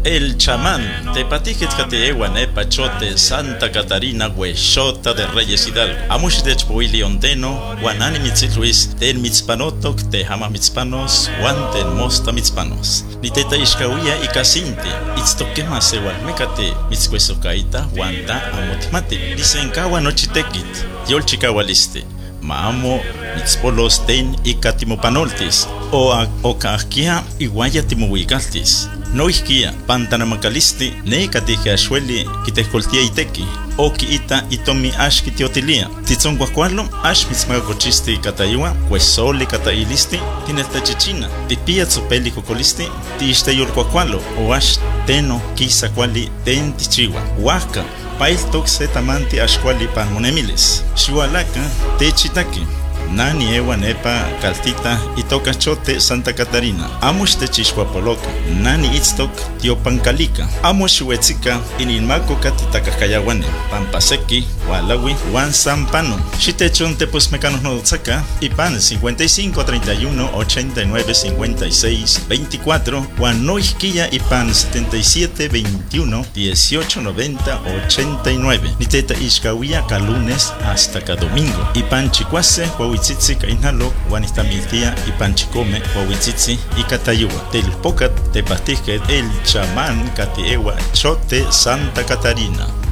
El chamán, tepatijet kateewan epachote Santa Catarina huexota de Reyes Hidalgo. Amush de Chpoili Ondeno, Guanani Mitzitluis, ten mitzpanotok, te hama mitzpanos, Guanten mosta mitzpanos. Ni teta ishkawia y casinti, itztokema sewal mecate, mitzcuesocaita, Guanta amotmate. Dicen kawa nochitekit, yolchikawaliste. Maamo mitzpolos ten y katimopanoltis, o kahkia iguaya timohuigaltis. No isquia, pantanamacalisti, ne katije ashweli, kitejcoltia iteki, o kiita itomi ash kitiotilia. Titzon guacualo, ash mitzmagacochisti catayua, huesoli catailisti, tineltachichina, tipia tzopeli cocolisti, tiisteyol guacualo, o ash teno kisa cuali ten tichiwa, huaca. Pailtok setamanti ashkwali panmonemiles. Xihualaca techitaki. Nani ewa nepa caltita itoka chote Santa Catarina. Amush techixhuapoloca. Nani itztok tiopancalica. Amush huetzika ininmaco katitakacayahuane. Pampaseki, Walawi, Juan Sampano. Xitechonte pues mecanos notzaka. Ipan 55 31 89 56 24. Juan noisquilla Ipan 77 21 18 90 89. Niteta ishkawia ka lunes hasta ka domingo. Ipan chicuase Huahuitzitzi kainalo, Juanistamiltia y Panchicome, Huahuitzitzi y Catayua. Telpocat tepastije el chamán Catiewa Chote Santa Catarina.